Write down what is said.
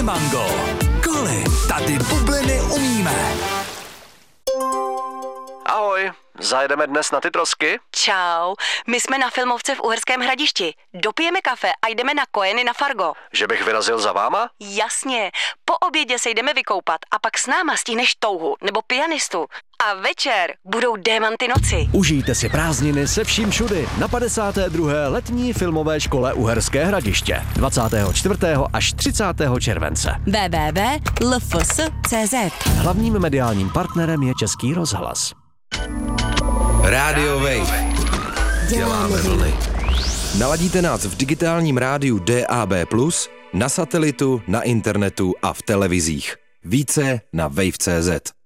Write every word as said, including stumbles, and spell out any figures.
Mango. Koli, tady bubliny umíme. Ahoj, zajedeme dnes na ty trosky? Čau, my jsme na filmovce v Uherském Hradišti. Dopijeme kafe a jdeme na Kojeny na Fargo. Že bych vyrazil za váma? Jasně, po obědě se jdeme vykoupat a pak s náma stihneš touhu nebo pianistu. A večer budou démanty noci. Užijte si prázdniny se vším všudy na padesáté druhé letní filmové škole Uherské Hradiště dvacátého čtvrtého až třicátého července. w w w tečka l f s tečka c z. Hlavním mediálním partnerem je Český rozhlas. Radio Wave. Děláme vlny. Naladíte nás v digitálním rádiu D A B plus, na satelitu, na internetu a v televizích. Více na wave tečka c z.